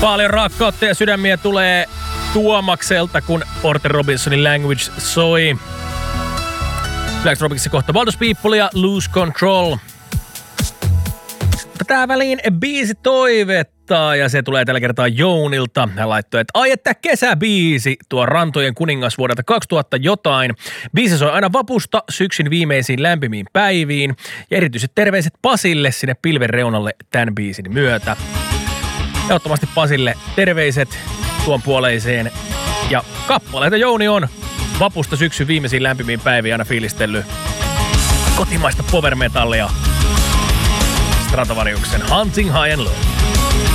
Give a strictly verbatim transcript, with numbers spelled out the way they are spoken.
Paljon rakkautta ja sydämiä tulee Tuomakselta, kun Porter Robinsonin Language soi. Black Tropicsissa kohta Baldur's People ja Lose Control. Mutta tää väliin biisi toivetta ja se tulee tällä kertaa Jounilta. Hän laittoi, että ai että kesäbiisi, tuo Rantojen kuningas vuodelta kaksituhatta jotain. Biisi soi aina vapusta syksyn viimeisiin lämpimiin päiviin ja erityiset terveiset Pasille sinne pilven reunalle tämän biisin myötä. Ehdottomasti Pasille terveiset tuon puoleiseen ja kappaleita Jouni on vapusta syksyn viimeisiin lämpimiin päiviin aina fiilistellyt kotimaista power metallia. Stratovariuksen Hunting High and Low.